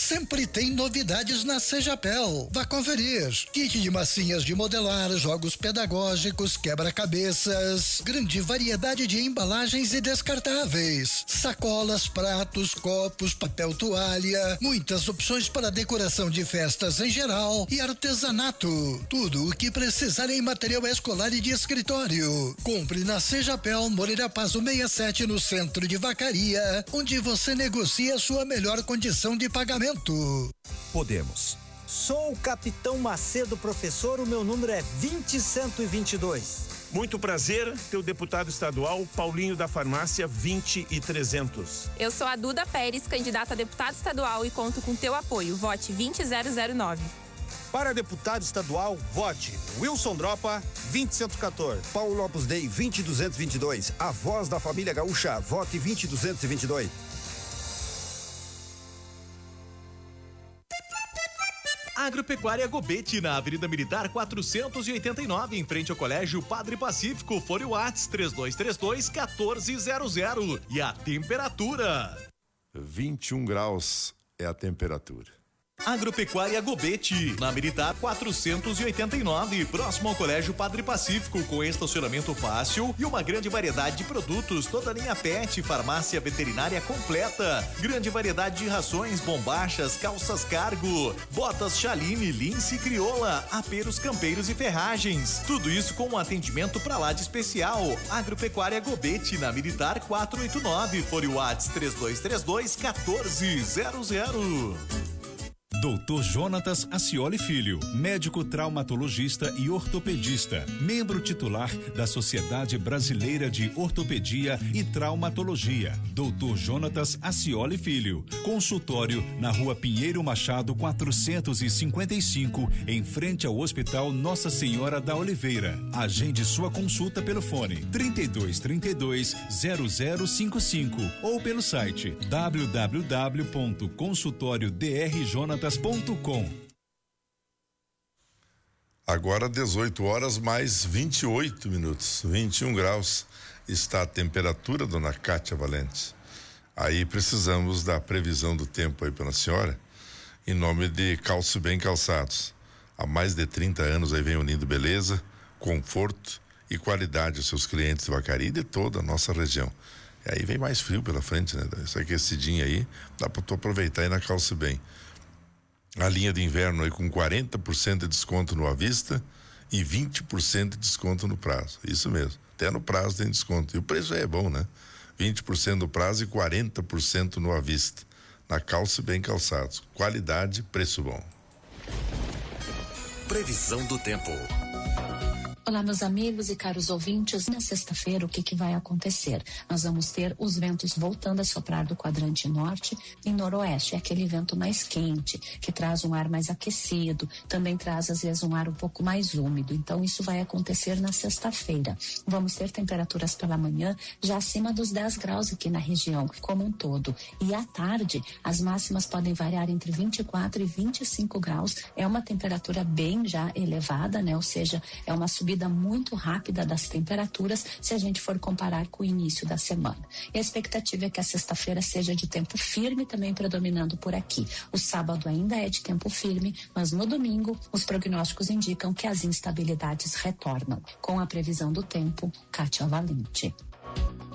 sempre tem novidades na Sejapel. Vá conferir. Kit de massinhas de modelar, jogos pedagógicos, quebra-cabeças, grande variedade de embalagens e descartáveis, sacolas, pratos, copos, papel toalha, muitas opções para decoração de festas em geral e artesanato. Tudo o que precisar em material escolar e de escritório. Compre na Sejapel, Moreira Pazo 67, no centro de Vacaria, onde você negocia sua melhor condição de pagamento. Podemos. Sou o Capitão Macedo, professor, o meu número é 20122. Muito prazer, teu deputado estadual, Paulinho da Farmácia 20300. Eu sou a Duda Pérez, candidata a deputado estadual e conto com teu apoio. Vote 20009. Para deputado estadual, vote Wilson Dropa, 20114. Paulo Lopes Dei, 20222. A voz da família gaúcha, vote 20222. Agropecuária Gobete, na Avenida Militar 489, em frente ao Colégio Padre Pacífico. Fone Whats 3232-1400. E a temperatura? 21 graus é a temperatura. Agropecuária Gobete, na Militar 489, próximo ao Colégio Padre Pacífico, com estacionamento fácil e uma grande variedade de produtos, toda a linha pet, farmácia veterinária completa, grande variedade de rações, bombachas, calças cargo, botas Chaline, Lince e Crioula, aperos campeiros e ferragens, tudo isso com um atendimento pra lá de especial. Agropecuária Gobete, na Militar 489, fone Whats 3232-1400. Dr. Jonatas Acioli Filho, médico traumatologista e ortopedista, membro titular da Sociedade Brasileira de Ortopedia e Traumatologia. Dr. Jonatas Acioli Filho, consultório na Rua Pinheiro Machado 455, em frente ao Hospital Nossa Senhora da Oliveira. Agende sua consulta pelo fone 3232-0055 ou pelo site www.consultoriodrjonatas.com. Agora 18 horas mais 28 minutos, 21 graus está a temperatura, dona Kátia Valente. Aí precisamos da previsão do tempo aí pela senhora, em nome de Calço Bem Calçados. Há mais de 30 anos aí vem unindo beleza, conforto e qualidade aos seus clientes de Vacaria e de toda a nossa região. E aí vem mais frio pela frente, né? Essa aquecidinha aí, dá para tu aproveitar aí na Calço Bem. A linha de inverno aí com 40% de desconto no à vista e 20% de desconto no prazo. Isso mesmo. Até no prazo tem desconto. E o preço é bom, né? 20% no prazo e 40% no à vista. Na Calço Bem Calçados. Qualidade, preço bom. Previsão do tempo. Olá, meus amigos e caros ouvintes. Na sexta-feira, o que vai acontecer? Nós vamos ter os ventos voltando a soprar do quadrante norte e noroeste. É aquele vento mais quente, que traz um ar mais aquecido, também traz às vezes um ar um pouco mais úmido. Então, isso vai acontecer na sexta-feira. Vamos ter temperaturas pela manhã já acima dos 10 graus aqui na região como um todo. E à tarde, as máximas podem variar entre 24 e 25 graus. É uma temperatura bem já elevada, né? Ou seja, é uma subida muito rápida das temperaturas se a gente for comparar com o início da semana. E a expectativa é que a sexta-feira seja de tempo firme também predominando por aqui. O sábado ainda é de tempo firme, mas no domingo os prognósticos indicam que as instabilidades retornam. Com a previsão do tempo, Kátia Valente.